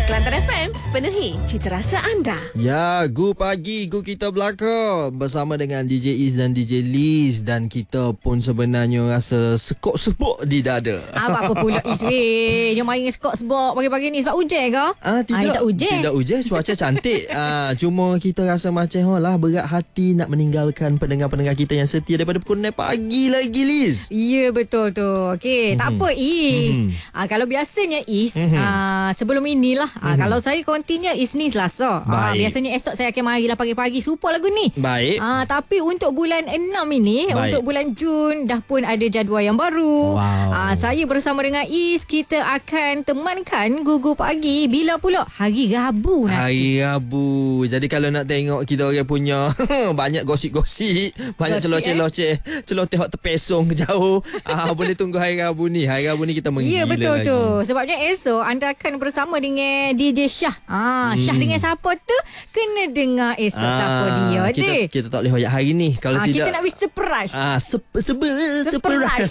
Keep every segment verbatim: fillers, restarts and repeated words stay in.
Kelantan F M, penuhi cita rasa anda. Ya, Gu Pagi, Gu kita belakang bersama dengan D J Iz dan D J Liz. Dan kita pun sebenarnya rasa sekok-sebok di dada. Apa, apa pula Iz weh? Dia main sekok-sebok pagi-pagi ni sebab hujan ke? Ah, tidak, ah, tak hujan. Tidak hujan, cuaca cantik. ah, Cuma kita rasa macam oh lah, berat hati nak meninggalkan pendengar-pendengar kita yang setia daripada pukul enam pagi lagi, Liz. Ya, betul tu. Okey, mm-hmm. tak apa Iz. Mm-hmm. Ah, kalau biasanya Iz, Mm-hmm. ah, sebelum inilah, ah, Mm-hmm. kalau saya kontinya Isnin Selasa. Ah, biasanya esok saya akan marilah pagi-pagi supaya lagu ni. Baik. Ah, tapi untuk bulan enam ini, Baik. untuk bulan Jun dah pun ada jadual yang baru. Wow. Ah, saya bersama dengan Iz, kita akan temankan Gugu Pagi bila pula hari Rabu nanti. Hari Rabu. Jadi kalau nak tengok kita orang punya banyak gosip-gosip, banyak Gosip, celoteh-celoteh, celoteh hot terpesong ke jauh. ah, boleh tunggu hari Rabu ni. Hari Rabu ni kita menggila Ya, betul lagi. tu. Sebabnya esok anda akan bersama dengan D J Syah. Ah, Syah Hmm. dengan siapa tu? Kena dengar esok Ah, siapa dia, kita, dek. kita tak boleh hoyak hari ni. Kalau Ah, tidak kita nak wish surprise. Ah, sep- sebe Surprise. surprise.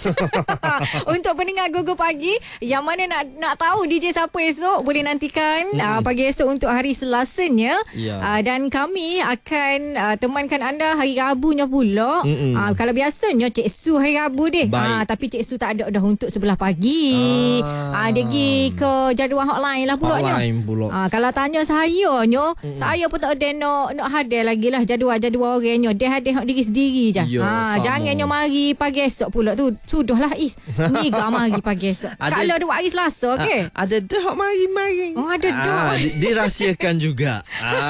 Untuk pendengar Gugu Pagi yang mana nak nak tahu D J siapa esok, boleh nantikan mm. uh, pagi esok untuk hari Selasanya. Ya. Uh, dan kami akan uh, temankan anda hari Rabunya pula. Uh, kalau biasanya Cik Su hari Rabu deh. Uh, tapi Cik Su tak ada dah untuk sebelah pagi. Ah. Uh, dia pergi ke jadual hotline lah pula. Hotline pula. Uh, kalau tanya saya nyo, mm. saya pun tak ada nak nak hadir lagi lah jadual-jadual orangnya. Dia hadir hak diri sendiri je. Ya, Ha, jangan nyo mari pagi esok pula tu. Sudahlah Is. Ni gak mari pagi esok. Kalau ada hari Selasa, okey. Ah, ada dah mari-mari. Oh, ada dah. Ah, di- dirahsiakan juga.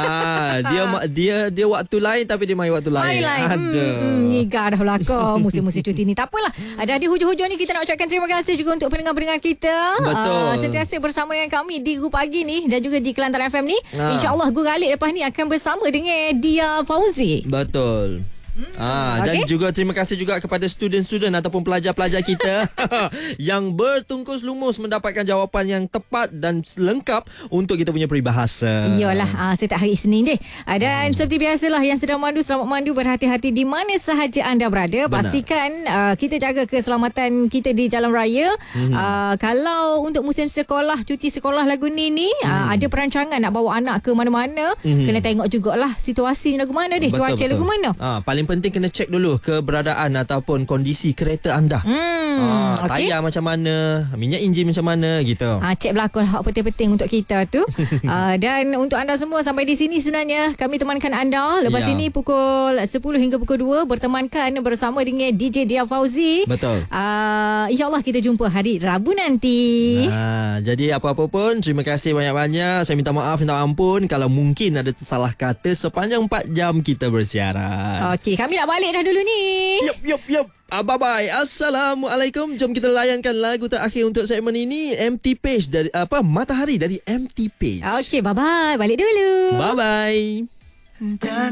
Ah, dia dia dia waktu lain tapi dia mari waktu lain. Lain lain. Ada. Hmm, hmm, ni gak dah belakang musim-musim cuti ni. Tak apalah. Ada di hujung-hujung ni kita nak ucapkan terima kasih juga untuk pendengar-pendengar kita. Betul. Uh, sentiasa bersama dengan kami di Gugu Pagi ni dan juga di Kelantan F M ni. Ah. InsyaAllah Gugu Alik lepas ni akan bersama dengan Dia Fauzi. Betul. Hmm, ah, dan okay. juga terima kasih juga kepada student-student ataupun pelajar-pelajar kita yang bertungkus lumus mendapatkan jawapan yang tepat dan lengkap untuk kita punya peribahasa. Iyalah, uh, setiap hari Isnin deh. Uh, dan hmm. seperti biasalah yang sedang mandu, selamat mandu, berhati-hati di mana sahaja anda berada. Benar. Pastikan uh, kita jaga keselamatan kita di jalan raya. Hmm. Uh, kalau untuk musim sekolah, cuti sekolah lagu ni ni, hmm. uh, ada perancangan nak bawa anak ke mana-mana, hmm. kena tengok jugalah situasi lagu mana deh, Betul, cuaca betul. lagu mana. Ah, paling penting kena cek dulu keberadaan ataupun kondisi kereta anda. Hmm, ah, okay. Tayar macam mana, minyak enjin macam mana gitu. Ah, cek berlaku hak penting-penting untuk kita tu. ah, dan untuk anda semua sampai di sini sebenarnya kami temankan anda. Lepas ya. ini pukul sepuluh hingga pukul dua bertemankan bersama dengan D J Dia Fauzi. Betul. Ah, InsyaAllah kita jumpa hari Rabu nanti. Nah, jadi apa-apa pun terima kasih banyak-banyak. Saya minta maaf, minta ampun kalau mungkin ada tersalah kata sepanjang empat jam kita bersiaran. Okey, kami nak balik dah dulu ni. Yup, yup, yup. Ah, bye-bye. Assalamualaikum. Jom kita layankan lagu terakhir untuk segmen ini. M T Page dari apa? Matahari dari M T Page. Okey, bye-bye. Balik dulu. Bye-bye.